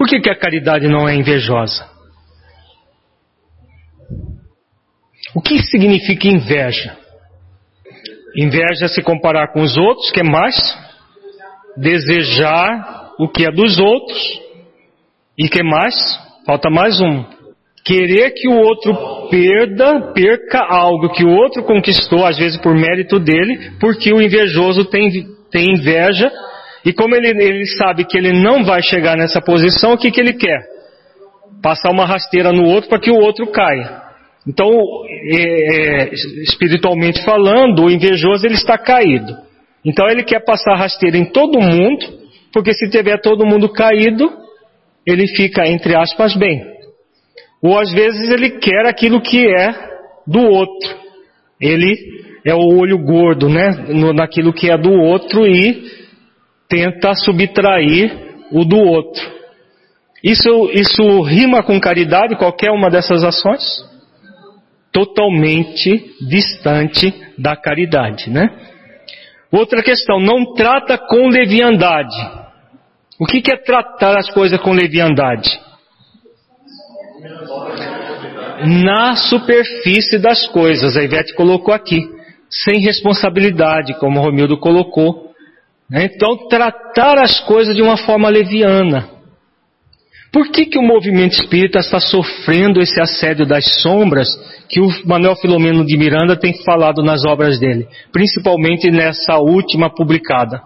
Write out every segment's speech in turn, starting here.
Por que a caridade não é invejosa? O que significa inveja? Inveja é se comparar com os outros, que é mais? Desejar o que é dos outros. E que mais? Falta mais um. Querer que o outro perca algo que o outro conquistou, às vezes por mérito dele, porque o invejoso tem inveja, e como ele sabe que ele não vai chegar nessa posição, o que ele quer? Passar uma rasteira no outro para que o outro caia. Então, espiritualmente falando, o invejoso ele está caído. Então ele quer passar rasteira em todo mundo, porque se tiver todo mundo caído, ele fica, entre aspas, bem. Ou às vezes ele quer aquilo que é do outro. Ele é o olho gordo, né? Naquilo que é do outro e tenta subtrair o do outro. Isso rima com caridade, qualquer uma dessas ações? Totalmente distante da caridade, né? Outra questão, não trata com leviandade. O que é tratar as coisas com leviandade? Na superfície das coisas, a Ivete colocou aqui, sem responsabilidade, como o Romildo colocou. Então, tratar as coisas de uma forma leviana. Por que o movimento espírita está sofrendo esse assédio das sombras que o Manuel Filomeno de Miranda tem falado nas obras dele, principalmente nessa última publicada?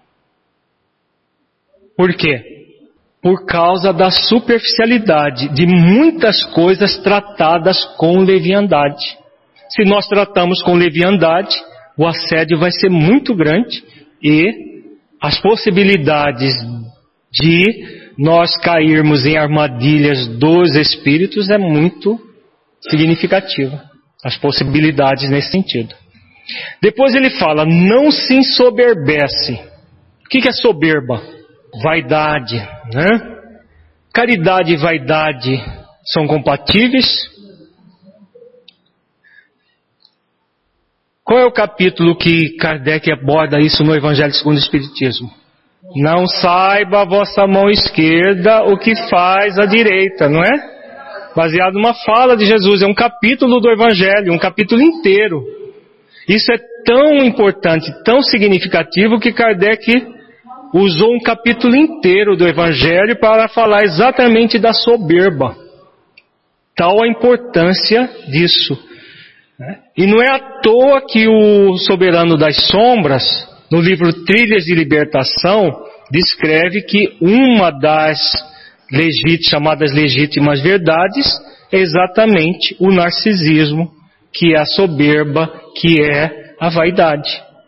Por quê? Por causa da superficialidade de muitas coisas tratadas com leviandade. Se nós tratamos com leviandade, o assédio vai ser muito grande e as possibilidades de nós cairmos em armadilhas dos espíritos é muito significativa. As possibilidades nesse sentido. Depois ele fala, não se ensoberbece. O que é soberba? Vaidade, né? Caridade e vaidade são compatíveis? Qual é o capítulo que Kardec aborda isso no Evangelho segundo o Espiritismo? Não saiba a vossa mão esquerda o que faz a direita, não é? Baseado numa fala de Jesus, é um capítulo do Evangelho, um capítulo inteiro. Isso é tão importante, tão significativo que Kardec usou um capítulo inteiro do Evangelho para falar exatamente da soberba. Tal a importância disso. E não é à toa que o Soberano das Sombras, no livro Trilhas de Libertação, descreve que uma das chamadas legítimas verdades é exatamente o narcisismo, que é a soberba, que é a vaidade.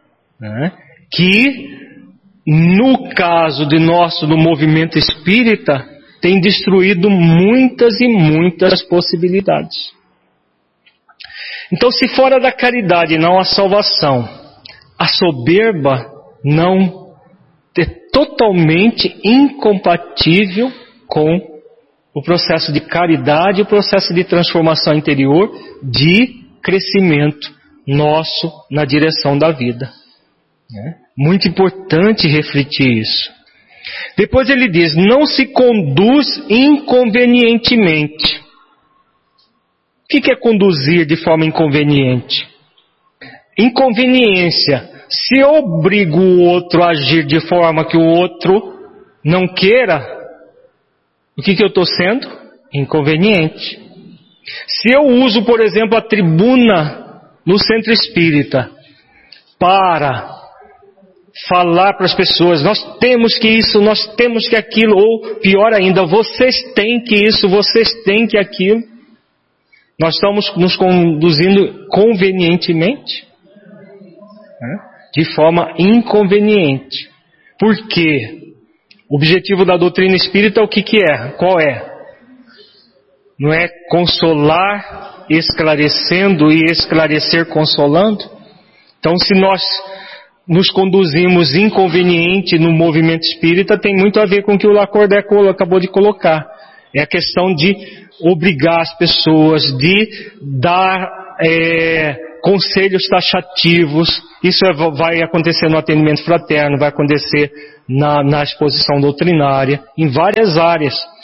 Que, no caso do movimento espírita, tem destruído muitas e muitas possibilidades. Então, se fora da caridade não há salvação, a soberba não é totalmente incompatível com o processo de caridade, o processo de transformação interior, de crescimento nosso na direção da vida. Muito importante refletir isso. Depois ele diz, não se conduz inconvenientemente. O que é conduzir de forma inconveniente? Inconveniência. Se eu obrigo o outro a agir de forma que o outro não queira, o que eu estou sendo? Inconveniente. Se eu uso, por exemplo, a tribuna no centro espírita para falar para as pessoas, nós temos que isso, nós temos que aquilo, ou pior ainda, vocês têm que isso, vocês têm que aquilo, nós estamos nos conduzindo convenientemente, de forma inconveniente. Por quê? O objetivo da doutrina espírita é o que é? Qual é? Não é consolar esclarecendo e esclarecer consolando? Então, se nós nos conduzimos inconveniente no movimento espírita, tem muito a ver com o que o Lacordaire acabou de colocar. É a questão de obrigar as pessoas, de dar conselhos taxativos. Isso vai acontecer no atendimento fraterno, vai acontecer na exposição doutrinária, em várias áreas.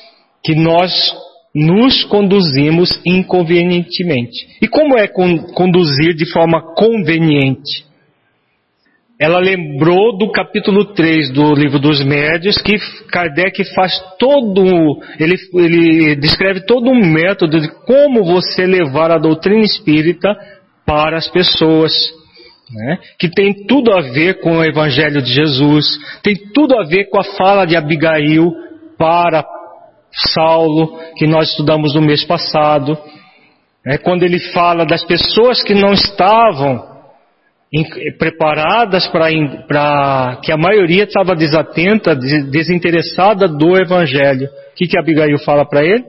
que nós nos conduzimos inconvenientemente. E como é conduzir de forma conveniente? Ela lembrou do capítulo 3 do Livro dos Médiuns, que Kardec faz ele descreve todo um método de como você levar a doutrina espírita para as pessoas, né? Que tem tudo a ver com o Evangelho de Jesus, tem tudo a ver com a fala de Abigail para Saulo, que nós estudamos no mês passado, quando ele fala das pessoas que não estavam preparadas para que a maioria estava desatenta, desinteressada do Evangelho. O que Abigail fala para ele?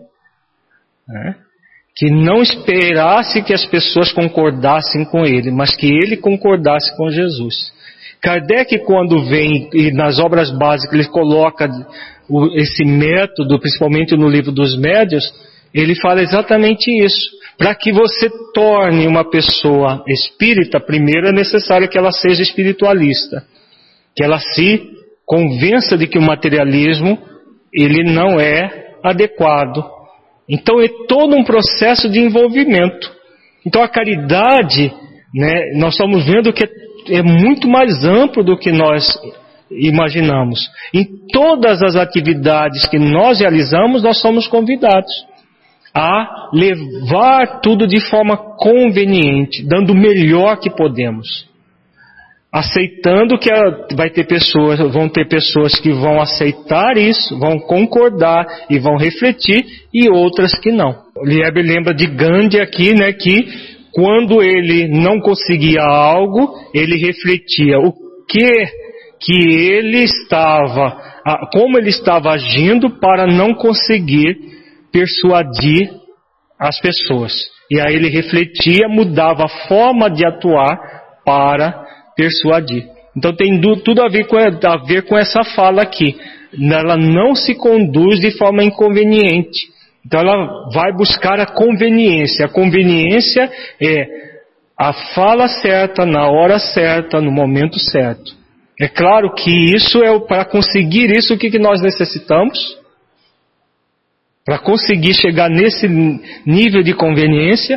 Que não esperasse que as pessoas concordassem com ele, mas que ele concordasse com Jesus. Kardec, quando vem, e nas obras básicas ele coloca esse método, principalmente no Livro dos Médiuns, ele fala exatamente isso. Para que você torne uma pessoa espírita, primeiro é necessário que ela seja espiritualista, que ela se convença de que o materialismo ele não é adequado. Então é todo um processo de envolvimento. Então a caridade, né, nós estamos vendo que é muito mais amplo do que nós imaginamos. Em todas as atividades que nós realizamos, nós somos convidados a levar tudo de forma conveniente, dando o melhor que podemos. Aceitando que vão ter pessoas que vão aceitar isso, vão concordar e vão refletir, e outras que não. O Liebe lembra de Gandhi aqui, né, que quando ele não conseguia algo, ele refletia o que ele estava, como ele estava agindo para não conseguir persuadir as pessoas. E aí ele refletia, mudava a forma de atuar para persuadir. Então tem tudo a ver com essa fala aqui. Ela não se conduz de forma inconveniente. Então ela vai buscar a conveniência. A conveniência é a fala certa, na hora certa, no momento certo. É claro que isso para conseguir isso, o que nós necessitamos? Para conseguir chegar nesse nível de conveniência,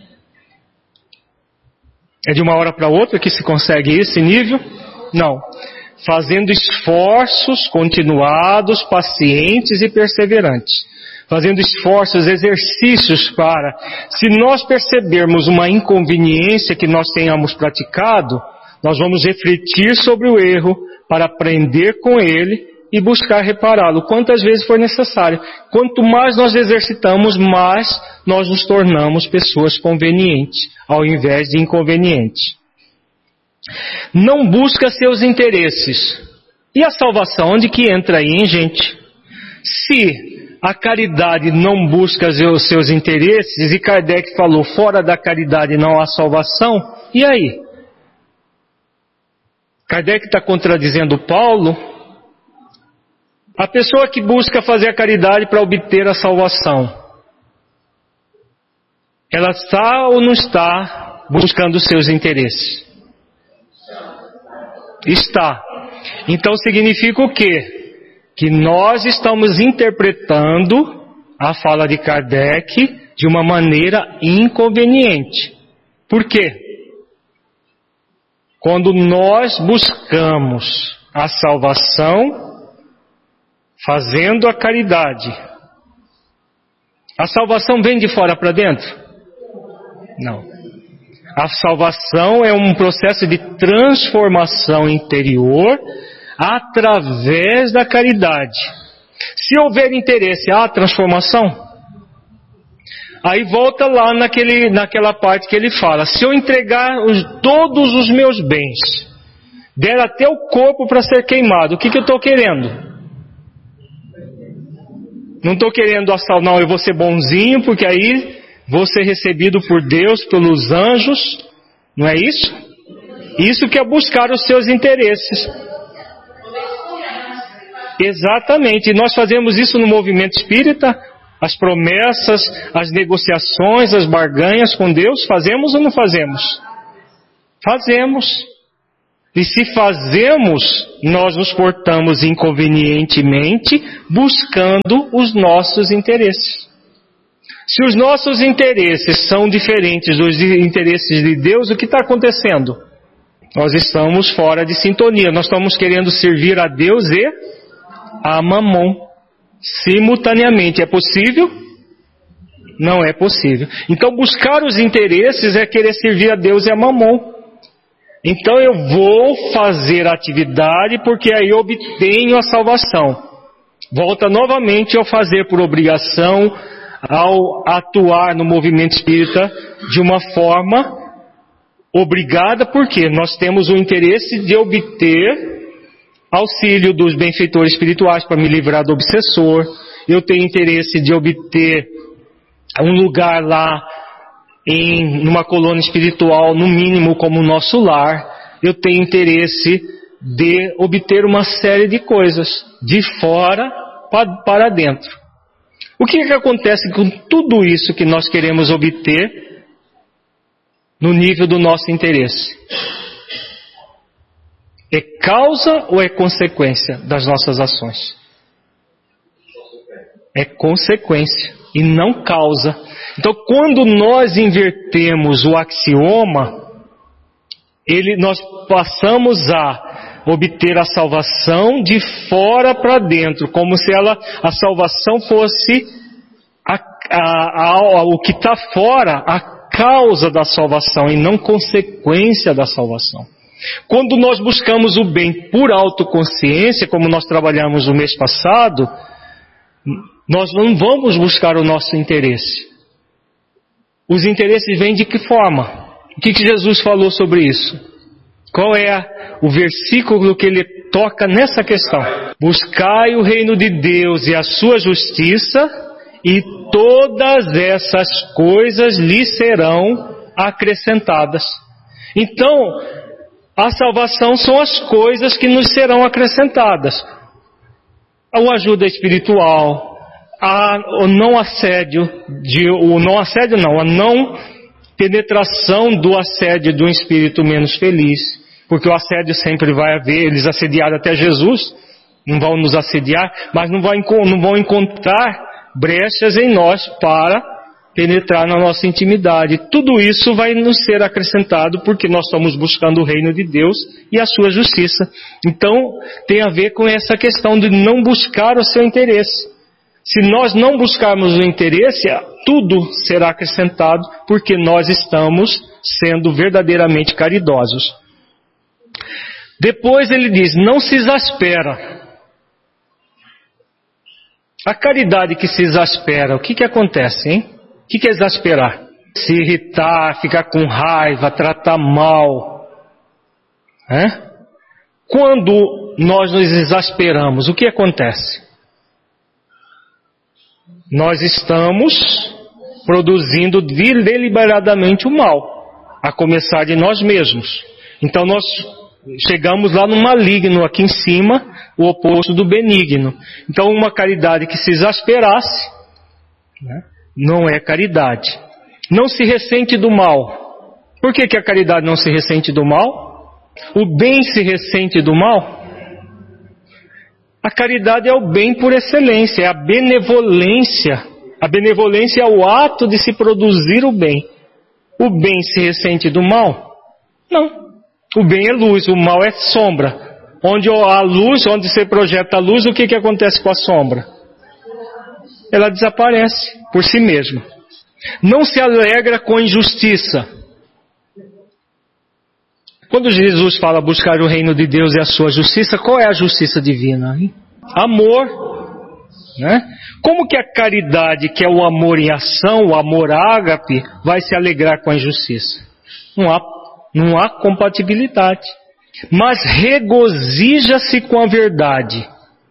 é de uma hora para outra que se consegue esse nível? Não. Fazendo esforços continuados, pacientes e perseverantes. Fazendo esforços, exercícios para, se nós percebermos uma inconveniência que nós tenhamos praticado, nós vamos refletir sobre o erro para aprender com ele e buscar repará-lo quantas vezes for necessário. Quanto mais nós exercitamos, mais nós nos tornamos pessoas convenientes, ao invés de inconvenientes. Não busca seus interesses. E a salvação, onde que entra aí, hein, gente? Se a caridade não busca os seus interesses, e Kardec falou, fora da caridade não há salvação, e aí? Kardec está contradizendo Paulo. A pessoa que busca fazer a caridade para obter a salvação, ela está ou não está buscando os seus interesses? Está. Então significa o quê? Que nós estamos interpretando a fala de Kardec de uma maneira inconveniente. Por quê? Quando nós buscamos a salvação fazendo a caridade, a salvação vem de fora para dentro? Não. A salvação é um processo de transformação interior através da caridade. Se houver interesse, há transformação? Aí volta lá naquela parte que ele fala, se eu entregar todos os meus bens, der até o corpo para ser queimado, o que eu estou querendo? Não estou querendo não, eu vou ser bonzinho, porque aí vou ser recebido por Deus, pelos anjos, não é isso? Isso que é buscar os seus interesses. Exatamente, e nós fazemos isso no movimento espírita, as promessas, as negociações, as barganhas com Deus, fazemos ou não fazemos? Fazemos. E se fazemos, nós nos portamos inconvenientemente, buscando os nossos interesses. Se os nossos interesses são diferentes dos interesses de Deus, o que está acontecendo? Nós estamos fora de sintonia. Nós estamos querendo servir a Deus e a Mamon simultaneamente. É possível? Não é possível. Então buscar os interesses é querer servir a Deus e a Mamon. Então eu vou fazer a atividade porque aí eu obtenho a salvação. Volta novamente ao fazer por obrigação, ao atuar no movimento espírita de uma forma obrigada, porque nós temos o interesse de obter auxílio dos benfeitores espirituais para me livrar do obsessor. Eu tenho interesse de obter um lugar lá numa colônia espiritual, no mínimo como o nosso lar. Eu tenho interesse de obter uma série de coisas, de fora para dentro. O que acontece com tudo isso que nós queremos obter no nível do nosso interesse? É causa ou é consequência das nossas ações? É consequência e não causa. Então, quando nós invertemos o axioma, nós passamos a obter a salvação de fora para dentro, como se a salvação fosse o que está fora, a causa da salvação e não consequência da salvação. Quando nós buscamos o bem por autoconsciência, como nós trabalhamos no mês passado, nós não vamos buscar o nosso interesse. Os interesses vêm de que forma? O que Jesus falou sobre isso? Qual é o versículo que ele toca nessa questão? Buscai o reino de Deus e a sua justiça, e todas essas coisas lhe serão acrescentadas. Então, a salvação são as coisas que nos serão acrescentadas. A ajuda espiritual, a não penetração do assédio de um espírito menos feliz, porque o assédio sempre vai haver. Eles assediaram até Jesus, não vão nos assediar, mas não vão encontrar brechas em nós para penetrar na nossa intimidade. Tudo isso vai nos ser acrescentado porque nós estamos buscando o reino de Deus e a sua justiça. Então tem a ver com essa questão de não buscar o seu interesse. Se nós não buscarmos o interesse, tudo será acrescentado porque nós estamos sendo verdadeiramente caridosos. Depois ele diz, não se exaspera. A caridade que se exaspera, o que acontece, hein? O que é exasperar? Se irritar, ficar com raiva, tratar mal. Quando nós nos exasperamos, o que acontece? Nós estamos produzindo deliberadamente o mal, a começar de nós mesmos. Então nós chegamos lá no maligno, aqui em cima, o oposto do benigno. Então uma caridade que se exasperasse, não é caridade. Não se ressente do mal. Por que a caridade não se ressente do mal? O bem se ressente do mal? A caridade é o bem por excelência, é a benevolência. A benevolência é o ato de se produzir o bem. O bem se ressente do mal? Não. O bem é luz, o mal é sombra. Onde há luz, onde você projeta a luz, o que acontece com a sombra? Ela desaparece por si mesma. Não se alegra com a injustiça. Quando Jesus fala buscar o reino de Deus e a sua justiça, qual é a justiça divina? Amor. Como que a caridade, que é o amor em ação, o amor ágape, vai se alegrar com a injustiça? Não há compatibilidade. Mas regozija-se com a verdade.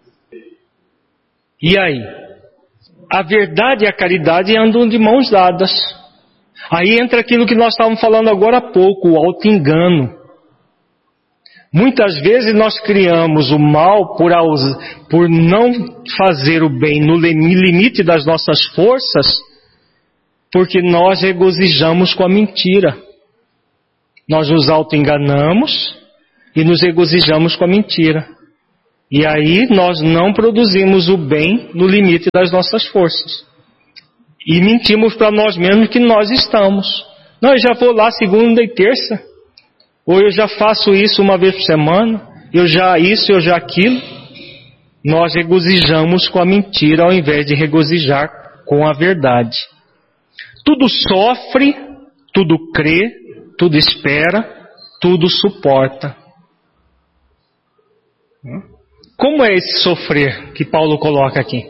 E aí? A verdade e a caridade andam de mãos dadas. Aí entra aquilo que nós estávamos falando agora há pouco, o auto-engano. Muitas vezes nós criamos o mal por não fazer o bem no limite das nossas forças, porque nós regozijamos com a mentira. Nós nos auto-enganamos, e nos regozijamos com a mentira. E aí nós não produzimos o bem no limite das nossas forças. E mentimos para nós mesmos que nós estamos. Não, eu já vou lá segunda e terça. Ou eu já faço isso uma vez por semana. Eu já isso, eu já aquilo. Nós regozijamos com a mentira ao invés de regozijar com a verdade. Tudo sofre, tudo crê, tudo espera, tudo suporta. Como é esse sofrer que Paulo coloca aqui?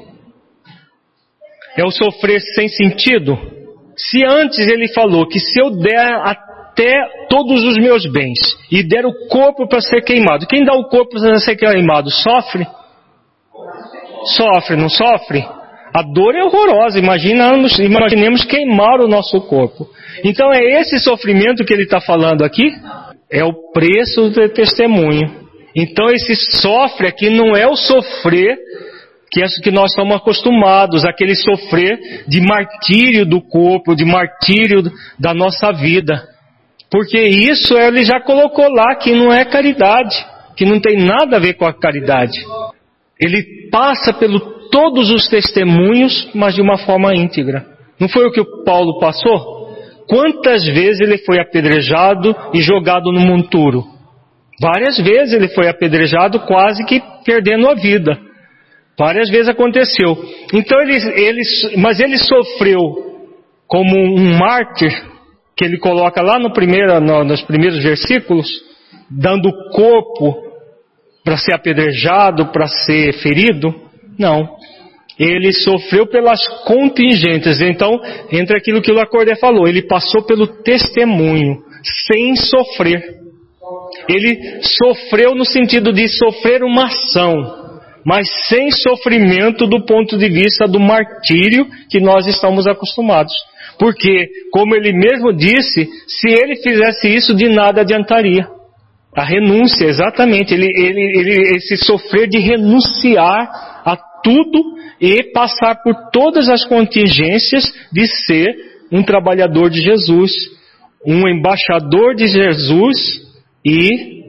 É o sofrer sem sentido? Se antes ele falou que se eu der até todos os meus bens e der o corpo para ser queimado, quem dá o corpo para ser queimado sofre? Sofre, não sofre? A dor é horrorosa, imaginemos queimar o nosso corpo. Então é esse sofrimento que ele está falando aqui? É o preço do testemunho. Então esse sofre aqui não é o sofrer que nós estamos acostumados, aquele sofrer de martírio do corpo, de martírio da nossa vida. Porque isso ele já colocou lá que não é caridade, que não tem nada a ver com a caridade. Ele passa todos os testemunhos, mas de uma forma íntegra. Não foi o que o Paulo passou? Quantas vezes ele foi apedrejado e jogado no monturo? Várias vezes ele foi apedrejado, quase que perdendo a vida. Várias vezes aconteceu. Então mas ele sofreu como um mártir, que ele coloca lá nos primeiros versículos, dando o corpo para ser apedrejado, para ser ferido? Não. Ele sofreu pelas contingências. Então, entra aquilo que o Lacordaire falou, ele passou pelo testemunho, sem sofrer. Ele sofreu no sentido de sofrer uma ação, mas sem sofrimento do ponto de vista do martírio que nós estamos acostumados. Porque, como ele mesmo disse, se ele fizesse isso, de nada adiantaria. A renúncia, exatamente. Esse sofrer de renunciar a tudo e passar por todas as contingências de ser um trabalhador de Jesus, um embaixador de Jesus e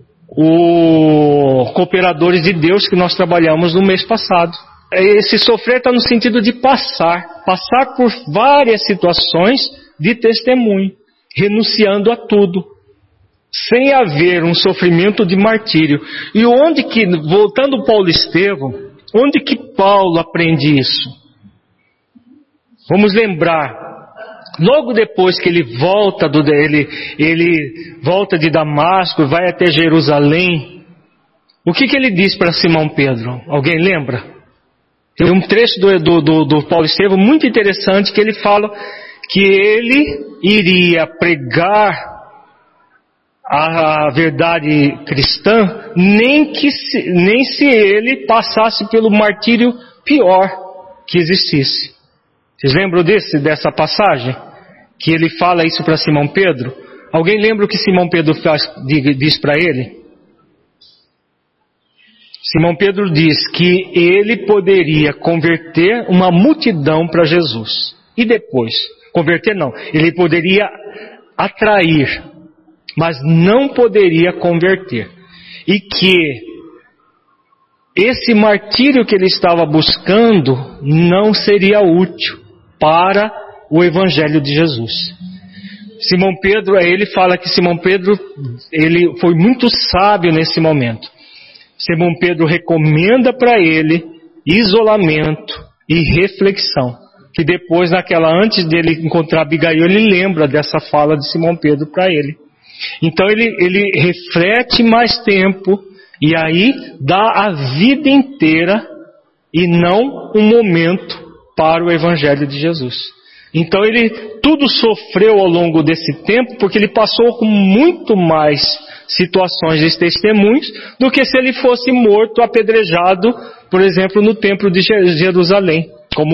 os cooperadores de Deus que nós trabalhamos no mês passado. Esse sofrer está no sentido de passar por várias situações de testemunho, renunciando a tudo, sem haver um sofrimento de martírio. E voltando Paulo Estevão, onde que Paulo aprende isso? Vamos lembrar, logo depois que ele volta de Damasco e vai até Jerusalém, o que ele diz para Simão Pedro? Alguém lembra? Tem um trecho do Paulo Estevão muito interessante que ele fala que ele iria pregar a verdade cristã nem se ele passasse pelo martírio pior que existisse. Vocês lembram dessa passagem? Que ele fala isso para Simão Pedro? Alguém lembra o que Simão Pedro diz para ele? Simão Pedro diz que ele poderia converter uma multidão para Jesus. E depois? Converter não. Ele poderia atrair, mas não poderia converter. E que esse martírio que ele estava buscando não seria útil para o Evangelho de Jesus. Simão Pedro, ele fala que Simão Pedro, ele foi muito sábio nesse momento. Simão Pedro recomenda para ele isolamento e reflexão. Que depois, antes dele encontrar Abigail, ele lembra dessa fala de Simão Pedro para ele. Então ele reflete mais tempo e aí dá a vida inteira e não um momento para o Evangelho de Jesus. Então ele tudo sofreu ao longo desse tempo porque ele passou com muito mais situações de testemunhos do que se ele fosse morto, apedrejado, por exemplo, no templo de Jerusalém,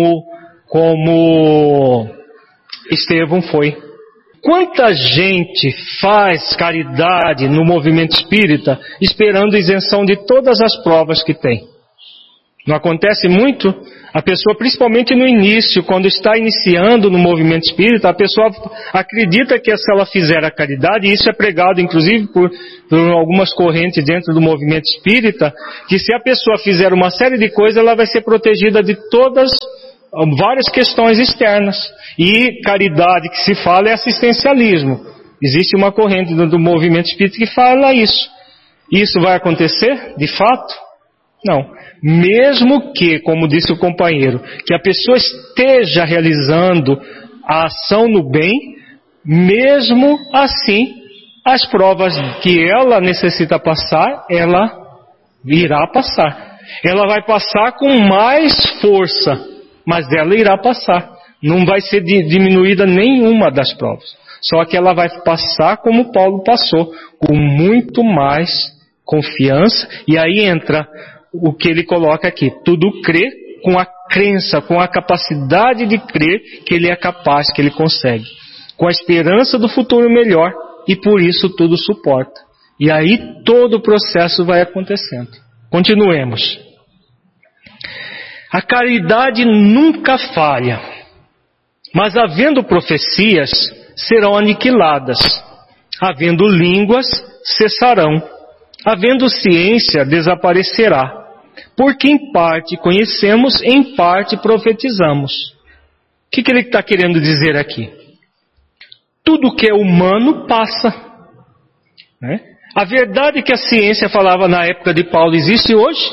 como Estevão foi. Quanta gente faz caridade no movimento espírita esperando isenção de todas as provas que tem? Não acontece muito? A pessoa, principalmente no início, quando está iniciando no movimento espírita, a pessoa acredita que se ela fizer a caridade, e isso é pregado inclusive por algumas correntes dentro do movimento espírita, que se a pessoa fizer uma série de coisas, ela vai ser protegida de várias questões externas. E caridade que se fala é assistencialismo. Existe uma corrente do movimento espírita que fala isso. Isso vai acontecer, de fato? Não. Mesmo que, como disse o companheiro, que a pessoa esteja realizando a ação no bem, mesmo assim, as provas que ela necessita passar, ela irá passar. Ela vai passar com mais força, mas ela irá passar. Não vai ser diminuída nenhuma das provas. Só que ela vai passar como Paulo passou, com muito mais confiança, e aí entra o que ele coloca aqui, tudo crê com a crença, com a capacidade de crer que ele é capaz, que ele consegue, com a esperança do futuro melhor, e por isso tudo suporta. E aí todo o processo vai acontecendo. Continuemos. A caridade nunca falha, mas havendo profecias, serão aniquiladas, havendo línguas, cessarão, havendo ciência, desaparecerá. Porque em parte conhecemos, em parte profetizamos. O que ele está querendo dizer aqui? Tudo que é humano passa. Né? A verdade que a ciência falava na época de Paulo existe hoje?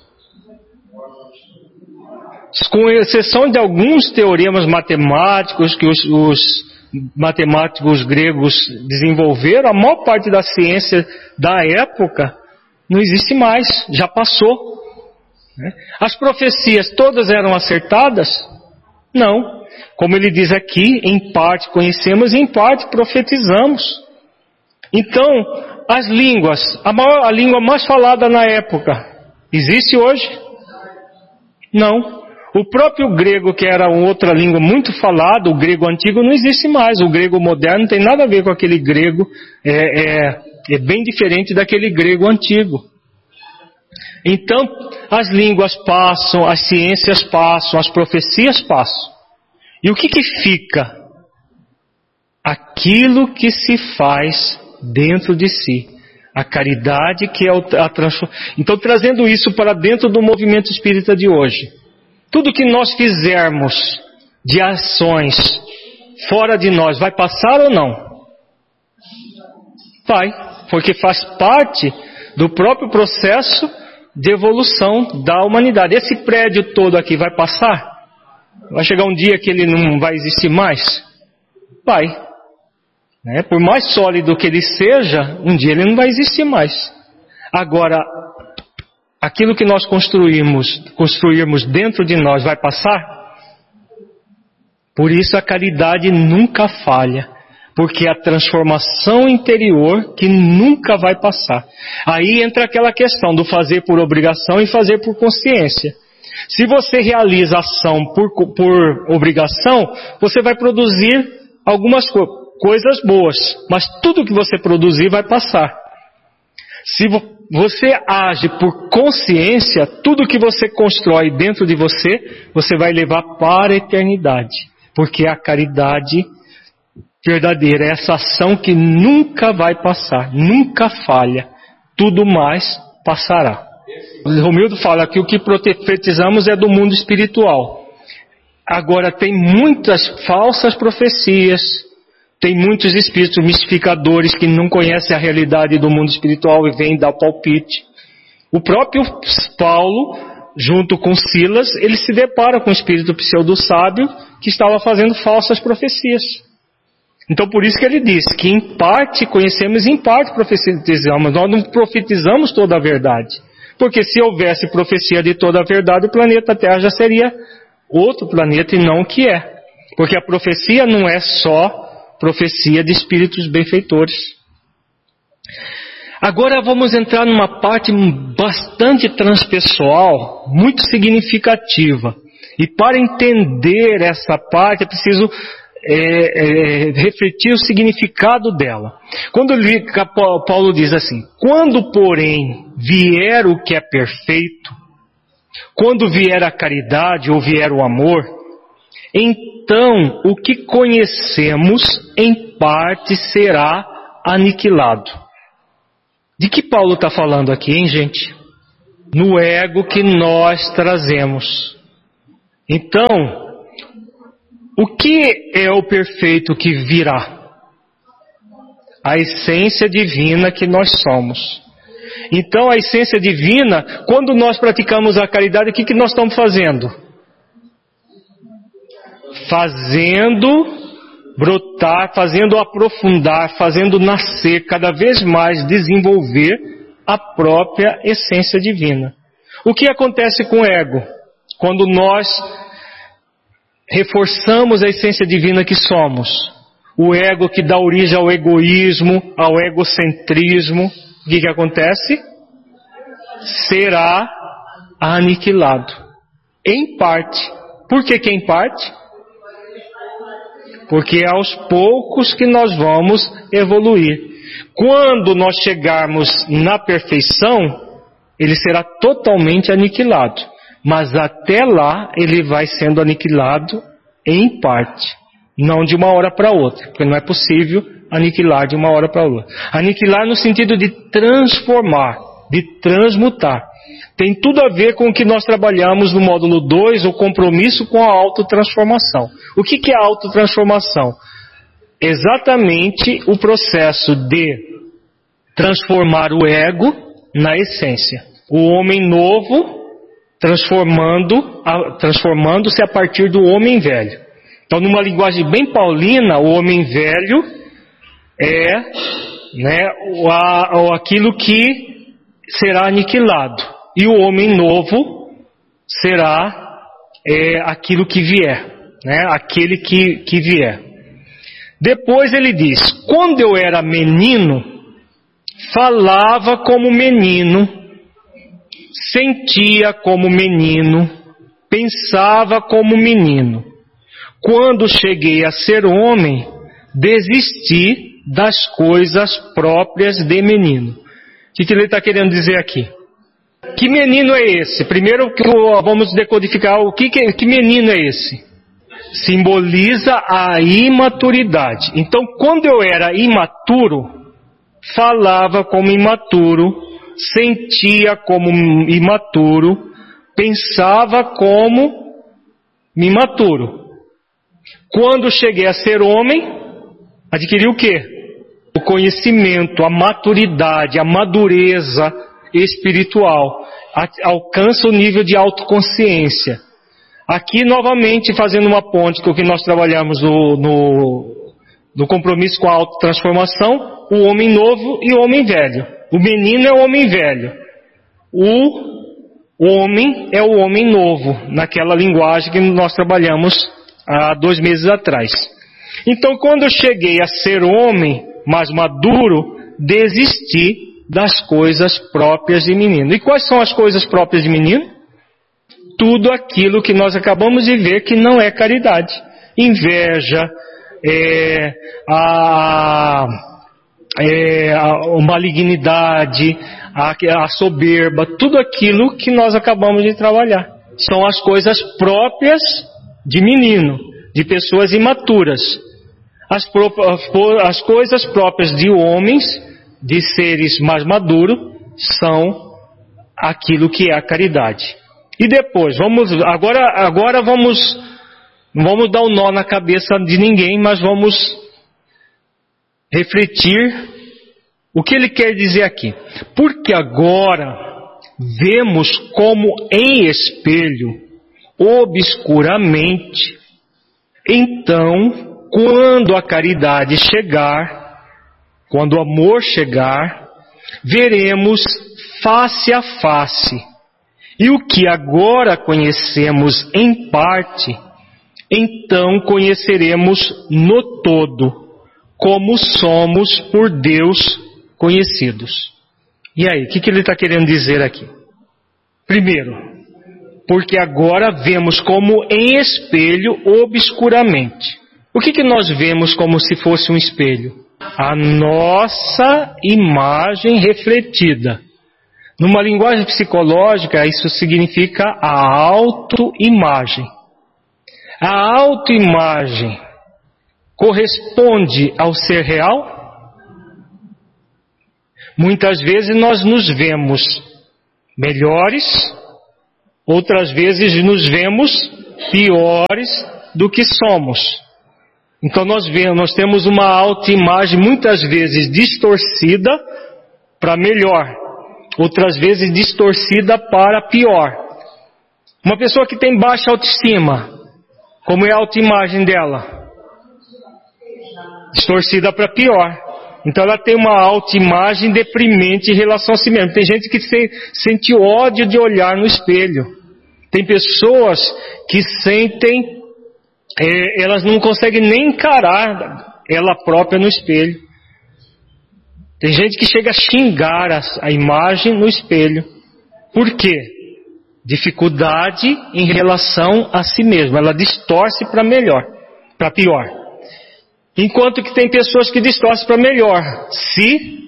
Com exceção de alguns teoremas matemáticos que os matemáticos gregos desenvolveram, a maior parte da ciência da época não existe mais, já passou. As profecias todas eram acertadas? Não. Como ele diz aqui, em parte conhecemos e em parte profetizamos. Então, as línguas, a língua mais falada na época, existe hoje? Não. O próprio grego, que era outra língua muito falada, o grego antigo, não existe mais. O grego moderno não tem nada a ver com aquele grego, é bem diferente daquele grego antigo. Então, as línguas passam, as ciências passam, as profecias passam. E o que fica? Aquilo que se faz dentro de si. A caridade que é a transformação. Então, trazendo isso para dentro do movimento espírita de hoje. Tudo que nós fizermos de ações fora de nós, vai passar ou não? Vai, porque faz parte do próprio processo de evolução da humanidade. Esse prédio todo aqui vai passar? Vai chegar um dia que ele não vai existir mais? Vai. Por mais sólido que ele seja, um dia ele não vai existir mais. Agora, aquilo que nós construirmos dentro de nós vai passar? Por isso a caridade nunca falha. Porque é a transformação interior que nunca vai passar. Aí entra aquela questão do fazer por obrigação e fazer por consciência. Se você realiza ação por obrigação, você vai produzir algumas coisas boas. Mas tudo que você produzir vai passar. Se você age por consciência, tudo que você constrói dentro de você, você vai levar para a eternidade. Porque a caridade verdadeira é essa ação que nunca vai passar, nunca falha, tudo mais passará. O Romildo fala que o que profetizamos é do mundo espiritual. Agora tem muitas falsas profecias, tem muitos espíritos mistificadores que não conhecem a realidade do mundo espiritual e vêm dar palpite. O próprio Paulo, junto com Silas, ele se depara com o espírito pseudo-sábio que estava fazendo falsas profecias. Então por isso que ele diz que em parte conhecemos e em parte profetizamos. Nós não profetizamos toda a verdade. Porque se houvesse profecia de toda a verdade, o planeta Terra já seria outro planeta e não o que é. Porque a profecia não é só profecia de espíritos benfeitores. Agora vamos entrar numa parte bastante transpessoal, muito significativa. E para entender essa parte é preciso refletir o significado dela. Quando Paulo diz assim: quando porém vier o que é perfeito, Quando vier a caridade ou vier o amor, então o que conhecemos em parte será aniquilado. De que Paulo está falando aqui, hein, gente? No ego que nós trazemos. Então, o que é o perfeito que virá? A essência divina que nós somos. Então, a essência divina, quando nós praticamos a caridade, o que nós estamos fazendo? Fazendo brotar, fazendo aprofundar, fazendo nascer, cada vez mais desenvolver a própria essência divina. O que acontece com o ego? Quando nós reforçamos a essência divina que somos. O ego que dá origem ao egoísmo, ao egocentrismo. O que acontece? Será aniquilado. Em parte. Por que em parte? Porque é aos poucos que nós vamos evoluir. Quando nós chegarmos na perfeição, ele será totalmente aniquilado. Mas até lá, ele vai sendo aniquilado em parte. Não de uma hora para outra. Porque não é possível aniquilar de uma hora para outra. Aniquilar no sentido de transformar, de transmutar. Tem tudo a ver com o que nós trabalhamos no módulo 2, o compromisso com a autotransformação. O que é a autotransformação? Exatamente o processo de transformar o ego na essência. O homem novo transformando-se a partir do homem velho. Então, numa linguagem bem paulina, o homem velho é aquilo que será aniquilado. E o homem novo será aquilo que vier, aquele que vier. Depois ele diz, quando eu era menino, falava como menino, sentia como menino, pensava como menino. Quando cheguei a ser homem, desisti das coisas próprias de menino. O que ele está querendo dizer aqui? Que menino é esse? Primeiro vamos decodificar que menino é esse. Simboliza a imaturidade. Então, quando eu era imaturo, falava como imaturo, sentia como imaturo, pensava como imaturo. Quando cheguei a ser homem, adquiri o quê? O conhecimento, a maturidade, a madureza espiritual. Alcança o nível de autoconsciência. Aqui, novamente, fazendo uma ponte com o que nós trabalhamos no compromisso com a autotransformação, o homem novo e o homem velho. O menino é o homem velho. O homem é o homem novo, naquela linguagem que nós trabalhamos há 2 meses atrás. Então, quando eu cheguei a ser homem mais maduro, desisti das coisas próprias de menino. E quais são as coisas próprias de menino? Tudo aquilo que nós acabamos de ver que não é caridade. Inveja, a malignidade, a soberba, tudo aquilo que nós acabamos de trabalhar. São as coisas próprias de menino, de pessoas imaturas. As coisas próprias de homens, de seres mais maduros, são aquilo que é a caridade. E depois, agora vamos, não vamos dar um nó na cabeça de ninguém, mas vamos refletir o que ele quer dizer aqui. Porque agora vemos como em espelho, obscuramente. Então, quando a caridade chegar, quando o amor chegar, veremos face a face. E o que agora conhecemos em parte, então conheceremos no todo, como somos por Deus conhecidos. E aí, o que ele está querendo dizer aqui? Primeiro, porque agora vemos como em espelho obscuramente. O que nós vemos como se fosse um espelho? A nossa imagem refletida. Numa linguagem psicológica, isso significa a autoimagem. A autoimagem corresponde ao ser real? Muitas vezes nós nos vemos melhores, outras vezes nos vemos piores do que somos. Então nós temos uma autoimagem muitas vezes distorcida para melhor, outras vezes distorcida para pior. Uma pessoa que tem baixa autoestima, como é a autoimagem dela? Distorcida para pior. Então ela tem uma autoimagem deprimente em relação a si mesma. Tem gente que sente ódio de olhar no espelho. Tem pessoas que sentem, elas não conseguem nem encarar ela própria no espelho. Tem gente que chega a xingar a imagem no espelho. Por quê? Dificuldade em relação a si mesma. Ela distorce para melhor, para pior. Enquanto que tem pessoas que distorcem para melhor. Se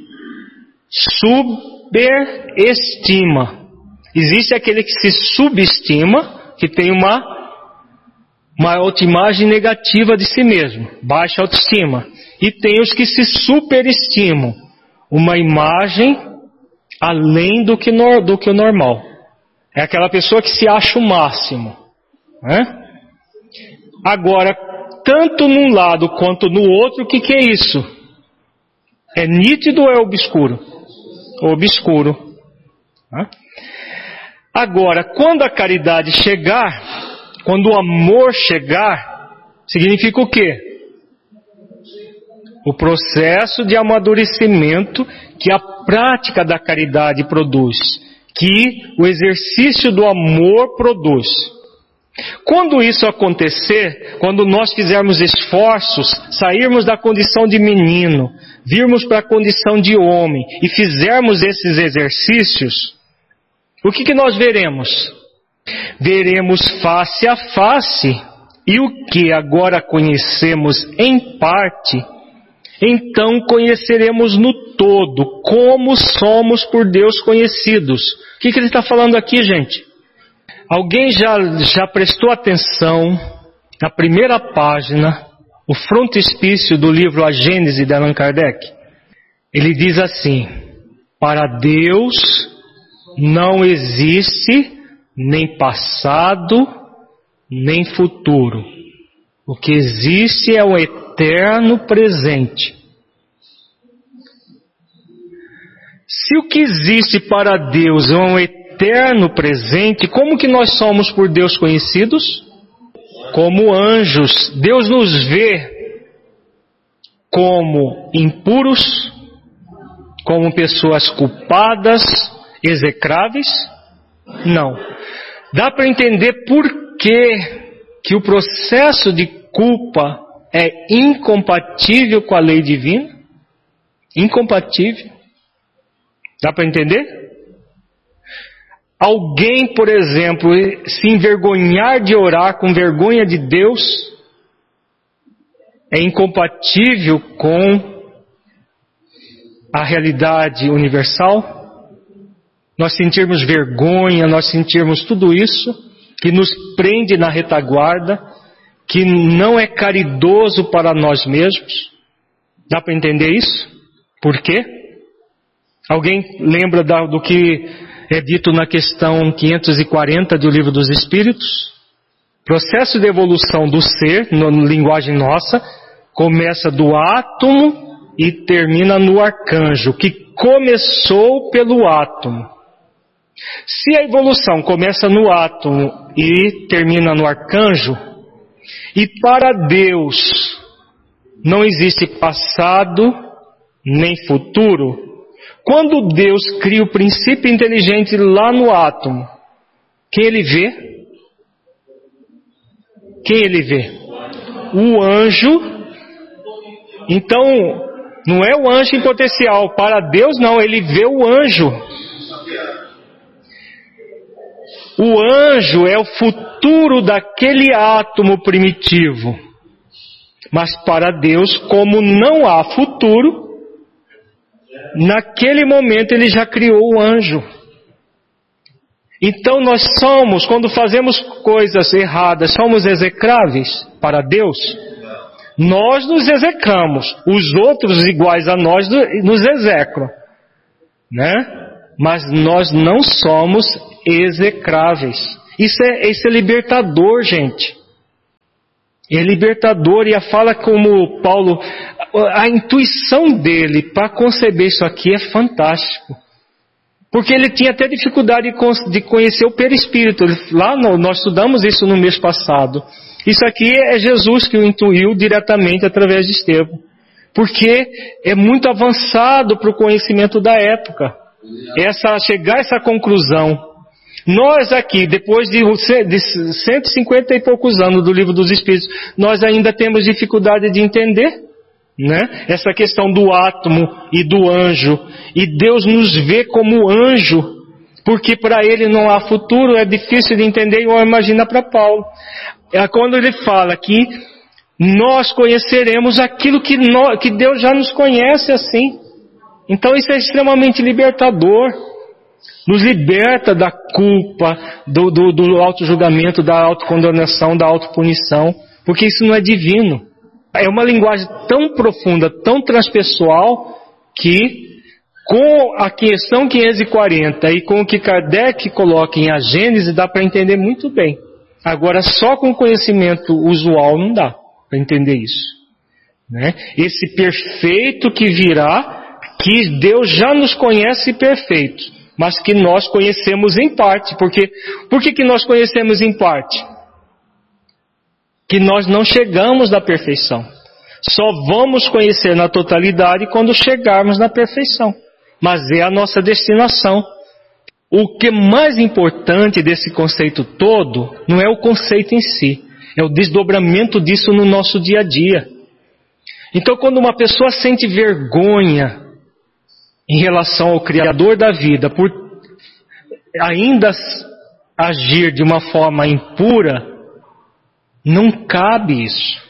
superestima. Existe aquele que se subestima, que tem uma autoimagem negativa de si mesmo, baixa autoestima. E tem os que se superestimam, uma imagem além do que o normal. É aquela pessoa que se acha o máximo, né? Agora, tanto num lado quanto no outro, o que é isso? É nítido ou é obscuro? Obscuro. Agora, quando a caridade chegar, quando o amor chegar, significa o quê? O processo de amadurecimento que a prática da caridade produz, que o exercício do amor produz. Quando isso acontecer, quando nós fizermos esforços, sairmos da condição de menino, virmos para a condição de homem e fizermos esses exercícios, o que nós veremos? Veremos face a face, e o que agora conhecemos em parte, então conheceremos no todo, como somos por Deus conhecidos. O que ele está falando aqui, gente? Alguém já prestou atenção na primeira página, o frontispício do livro A Gênese de Allan Kardec? Ele diz assim: para Deus não existe nem passado, nem futuro. O que existe é o eterno presente. Se o que existe para Deus é um eterno presente, como que nós somos por Deus conhecidos? Como anjos. Deus nos vê como impuros, como pessoas culpadas, execráveis? Não. Dá para entender por que o processo de culpa é incompatível com a lei divina? Incompatível. Dá para entender? Alguém, por exemplo, se envergonhar de orar com vergonha de Deus é incompatível com a realidade universal? Nós sentirmos vergonha, nós sentirmos tudo isso que nos prende na retaguarda, que não é caridoso para nós mesmos. Dá para entender isso? Por quê? Alguém lembra do que é dito na questão 540 do Livro dos Espíritos? Processo de evolução do ser, na linguagem nossa, começa do átomo e termina no arcanjo, que começou pelo átomo. Se a evolução começa no átomo e termina no arcanjo, e para Deus não existe passado nem futuro, quando Deus cria o princípio inteligente lá no átomo, quem ele vê? Quem ele vê? O anjo. Então, não é o anjo em potencial. Para Deus não, ele vê o anjo. O anjo é o futuro daquele átomo primitivo. Mas para Deus, como não há futuro, naquele momento ele já criou o anjo. Então nós somos, quando fazemos coisas erradas, somos execráveis para Deus? Nós nos execramos, os outros iguais a nós nos execram, né? Mas nós não somos execráveis. Isso é libertador, gente. É libertador, e a fala como Paulo, a intuição dele para conceber isso aqui é fantástico. Porque ele tinha até dificuldade de conhecer o perispírito. Nós estudamos isso no mês passado. Isso aqui é Jesus que o intuiu diretamente através de Estevão. Porque é muito avançado para o conhecimento da época. Chegar a essa conclusão. Nós aqui, depois de 150 e poucos anos do Livro dos Espíritos, nós ainda temos dificuldade de entender, né? Essa questão do átomo e do anjo. E Deus nos vê como anjo, porque para Ele não há futuro, é difícil de entender, igual imagina para Paulo. É quando ele fala que nós conheceremos aquilo que Deus já nos conhece assim. Então isso é extremamente libertador. Nos liberta da culpa, do auto-julgamento, da autocondenação, da autopunição, porque isso não é divino. É uma linguagem tão profunda, tão transpessoal, que com a questão 540 e com o que Kardec coloca em A Gênese, dá para entender muito bem. Agora, só com conhecimento usual não dá para entender isso, né? Esse perfeito que virá, que Deus já nos conhece perfeito, mas que nós conhecemos em parte. Por que nós conhecemos em parte? Que nós não chegamos na perfeição. Só vamos conhecer na totalidade quando chegarmos na perfeição. Mas é a nossa destinação. O que é mais importante desse conceito todo não é o conceito em si, é o desdobramento disso no nosso dia a dia. Então, quando uma pessoa sente vergonha em relação ao Criador da vida por ainda agir de uma forma impura, não cabe isso.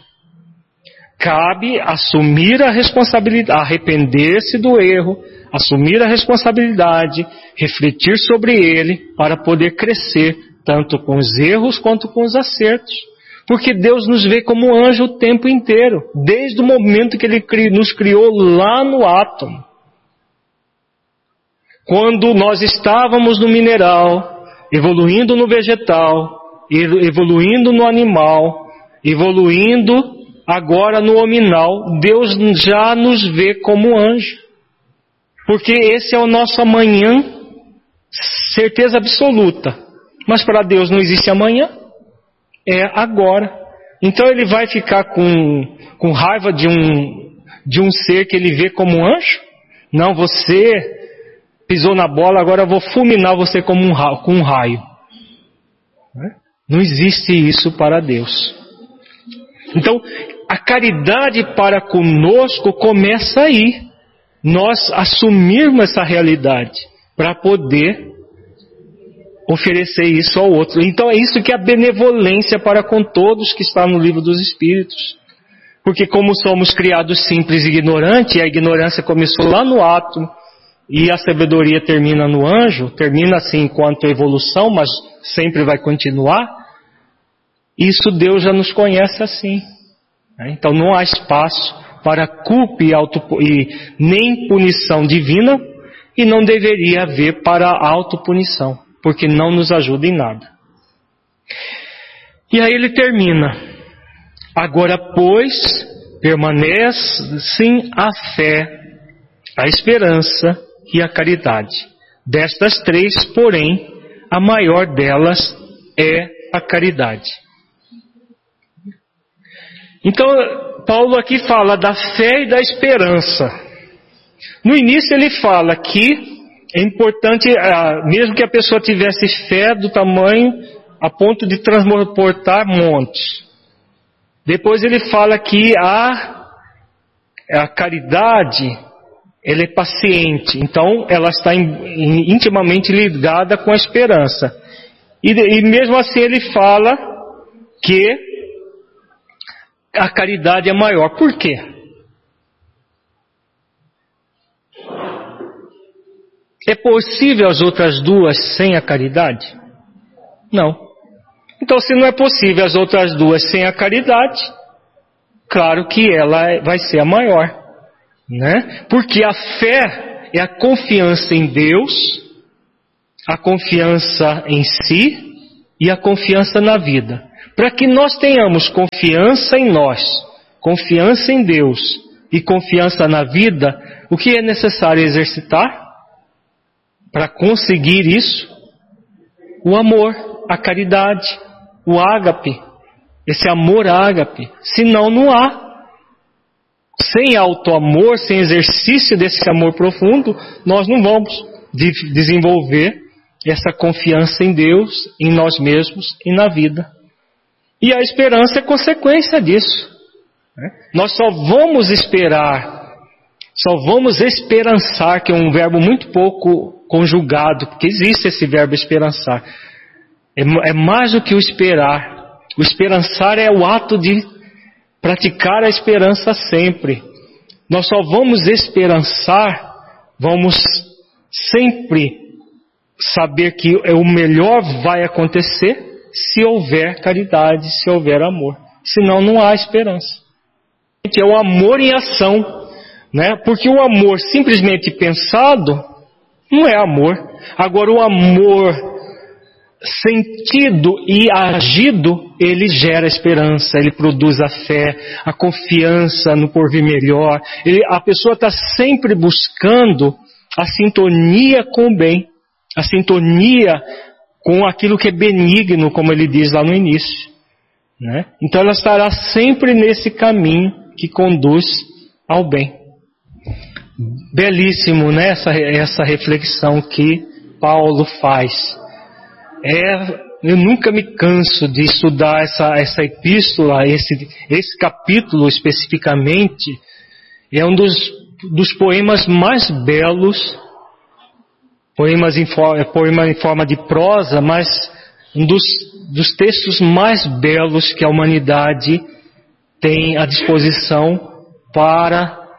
Cabe assumir a responsabilidade, arrepender-se do erro, assumir a responsabilidade, refletir sobre ele para poder crescer, tanto com os erros quanto com os acertos. Porque Deus nos vê como anjo o tempo inteiro, desde o momento que Ele nos criou lá no átomo. Quando nós estávamos no mineral, evoluindo no vegetal, evoluindo no animal, evoluindo agora no hominal, Deus já nos vê como anjo. Porque esse é o nosso amanhã, certeza absoluta. Mas para Deus não existe amanhã, é agora. Então Ele vai ficar com raiva de um ser que Ele vê como anjo? Não, você pisou na bola, agora eu vou fulminar você com um raio. Não existe isso para Deus. Então, a caridade para conosco começa aí. Nós assumirmos essa realidade para poder oferecer isso ao outro. Então é isso que é a benevolência para com todos que está no Livro dos Espíritos. Porque como somos criados simples e ignorantes, e a ignorância começou lá no átomo, e a sabedoria termina no anjo, termina assim enquanto evolução, mas sempre vai continuar, isso Deus já nos conhece assim. Então não há espaço para culpa e nem punição divina, e não deveria haver para autopunição, porque não nos ajuda em nada. E aí ele termina: agora, pois, permanecem a fé, a esperança e a caridade. Destas três, porém, a maior delas é a caridade. Então, Paulo aqui fala da fé e da esperança. No início ele fala que é importante, mesmo que a pessoa tivesse fé do tamanho a ponto de transportar montes. Depois ele fala que a caridade, ela é paciente, então ela está intimamente ligada com a esperança. E mesmo assim ele fala que a caridade é maior. Por quê? É possível as outras duas sem a caridade? Não. Então, se não é possível as outras duas sem a caridade, claro que ela vai ser a maior, né? Porque a fé é a confiança em Deus, a confiança em si e a confiança na vida. Para que nós tenhamos confiança em nós, confiança em Deus e confiança na vida, o que é necessário exercitar para conseguir isso? O amor, a caridade, o ágape, esse amor ágape. Senão não há. Sem auto-amor, sem exercício desse amor profundo, nós não vamos desenvolver essa confiança em Deus, em nós mesmos e na vida. E a esperança é consequência disso. Nós só vamos esperar, só vamos esperançar, que é um verbo muito pouco conjugado, porque existe esse verbo esperançar. É mais do que o esperar. O esperançar é o ato de praticar a esperança sempre. Nós só vamos esperançar, vamos sempre saber que o melhor vai acontecer se houver caridade, se houver amor. Senão não há esperança. É o amor em ação, né? Porque o amor simplesmente pensado não é amor. Agora o amor sentido e agido, ele gera esperança, ele produz a fé, a confiança no porvir melhor. A pessoa está sempre buscando a sintonia com o bem, a sintonia com aquilo que é benigno, como ele diz lá no início, né? Então ela estará sempre nesse caminho que conduz ao bem. Belíssimo, né? Essa reflexão que Paulo faz. Eu nunca me canso de estudar essa epístola, esse capítulo especificamente. É um dos poemas mais belos, poema em forma de prosa, mas um dos textos mais belos que a humanidade tem à disposição para